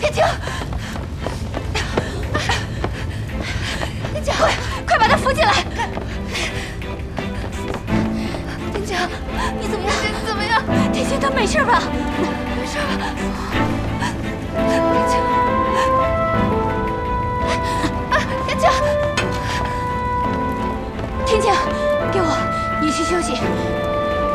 天晴，天晴，快把他扶起来！天晴，你怎么样？怎么样？天晴，他没事吧？没事吧？